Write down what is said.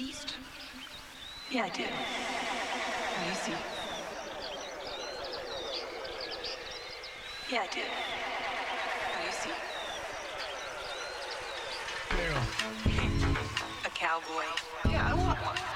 beast? Yeah, I do. Oh, you see. Yeah, I do. Oh, you see. Yeah. A cowboy. Yeah, I want one.